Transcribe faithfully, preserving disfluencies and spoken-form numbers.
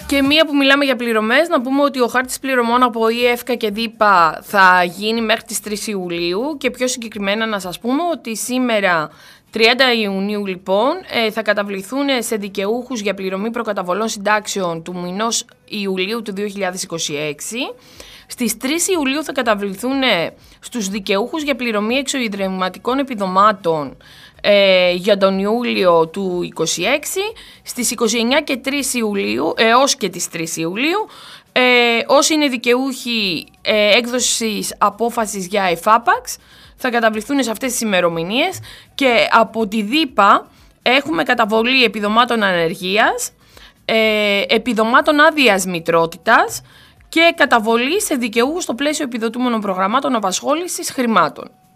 Και μία που μιλάμε για πληρωμές, να πούμε ότι ο χάρτης πληρωμών από ι εφ κέι και ΔΥΠΑ θα γίνει μέχρι τις τρεις Ιουλίου και πιο συγκεκριμένα να σας πούμε ότι σήμερα τριάντα Ιουνίου λοιπόν θα καταβληθούν σε δικαιούχους για πληρωμή προκαταβολών συντάξεων του μηνός Ιουλίου του δύο χιλιάδες είκοσι έξι. Στις τρεις Ιουλίου θα καταβληθούν στους δικαιούχους για πληρωμή εξοιδρυματικών επιδομάτων ε, για τον Ιούλιο του είκοσι έξι. Στις είκοσι εννέα και τρεις Ιουλίου, έως και τις τρεις Ιουλίου, ε, όσοι είναι δικαιούχοι ε, έκδοσης απόφασης για εφάπαξ, θα καταβληθούν σε αυτές τις ημερομηνίες και από τη ΔΥΠΑ έχουμε καταβολή επιδομάτων ανεργίας, ε, επιδομάτων άδειας μητρότητας και καταβολή σε δικαιούχους στο πλαίσιο επιδοτούμενων προγραμμάτων απασχόλησης χρημάτων.